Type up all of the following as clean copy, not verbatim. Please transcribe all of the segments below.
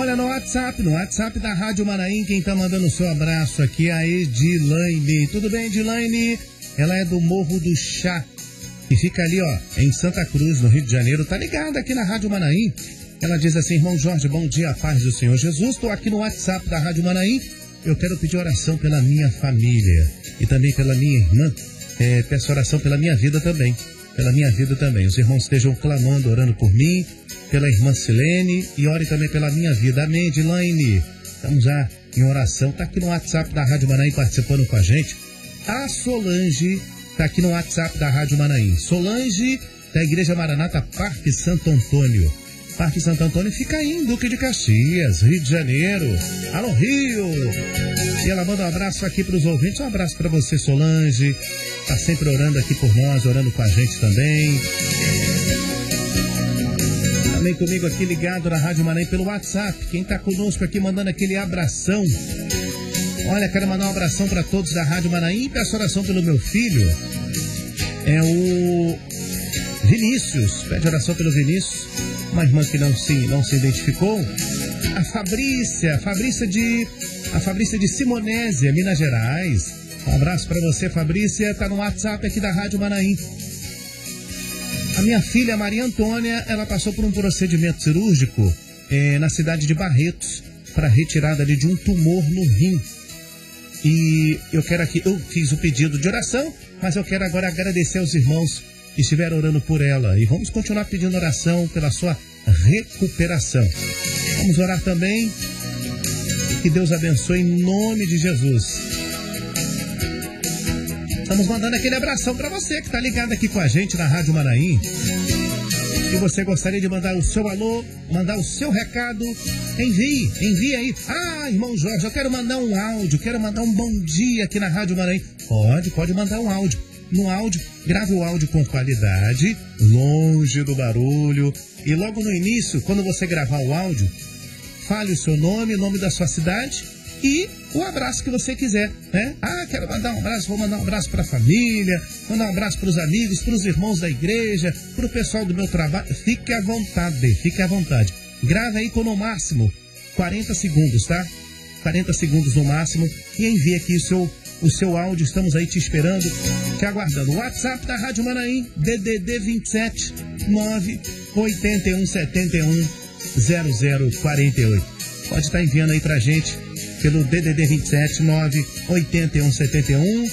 Olha, no WhatsApp da Rádio Manaim, quem tá mandando o seu abraço aqui é a Edilaine. Tudo bem, Edilaine? Ela é do Morro do Chá, que fica ali, ó, em Santa Cruz, no Rio de Janeiro. Tá ligada aqui na Rádio Manaim. Ela diz assim: irmão Jorge, bom dia, a paz do Senhor Jesus. Tô aqui no WhatsApp da Rádio Manaim. Eu quero pedir oração pela minha família e também pela minha irmã. Peço oração pela minha vida também. Pela minha vida também. Os irmãos estejam clamando, orando por mim, pela irmã Silene, e ore também pela minha vida. Amém, Edilaine? Estamos já em oração. Tá aqui no WhatsApp da Rádio Manaim participando com a gente. A Solange tá aqui no WhatsApp da Rádio Manaim. Solange, da Igreja Maranata, Parque Santo Antônio. Parque Santo Antônio fica aí em Duque de Caxias, Rio de Janeiro. Alô, Rio! E ela manda um abraço aqui para os ouvintes. Um abraço para você, Solange. Tá sempre orando aqui por nós, orando com a gente também. Também comigo aqui ligado na Rádio Manaim pelo WhatsApp. Quem tá conosco aqui mandando aquele abração. Olha, quero mandar um abração para todos da Rádio Manaim e peço oração pelo meu filho. É o Vinícius. Pede oração pelo Vinícius. Uma irmã que não se identificou. A Fabrícia de Simonésia, Minas Gerais. Um abraço para você, Fabrícia. Tá no WhatsApp aqui da Rádio Manaim. A minha filha, Maria Antônia, ela passou por um procedimento cirúrgico na cidade de Barretos para retirada ali de um tumor no rim. E eu fiz o pedido de oração, mas eu quero agora agradecer aos irmãos que estiveram orando por ela. E vamos continuar pedindo oração pela sua recuperação. Vamos orar também. Que Deus abençoe em nome de Jesus. Estamos mandando aquele abração para você que está ligado aqui com a gente na Rádio Manaim. Se você gostaria de mandar o seu alô, mandar o seu recado, envie aí. Ah, irmão Jorge, eu quero mandar um áudio, quero mandar um bom dia aqui na Rádio Manaim. Pode mandar um áudio. No áudio, grave o áudio com qualidade, longe do barulho. E logo no início, quando você gravar o áudio, fale o seu nome, o nome da sua cidade e o abraço que você quiser, né? Ah, quero mandar um abraço, vou mandar um abraço para a família, mandar um abraço para os amigos, para os irmãos da igreja, para o pessoal do meu trabalho. Fique à vontade. Grave aí com no máximo 40 segundos, tá? 40 segundos no máximo e envie aqui o seu áudio. Estamos aí te esperando, te aguardando. WhatsApp da Rádio Manaim, DDD 27 981 71 0048. Pode estar enviando aí pra gente pelo DDD 27 981 71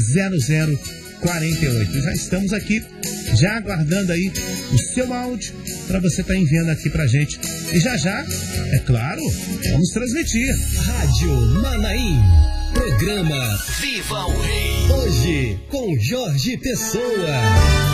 0048. Já estamos aqui, já aguardando aí o seu áudio para você estar enviando aqui pra gente. E já, é claro, vamos transmitir. Rádio Manaim. Programa Viva o Rei. Hoje com Jorge Pessoa.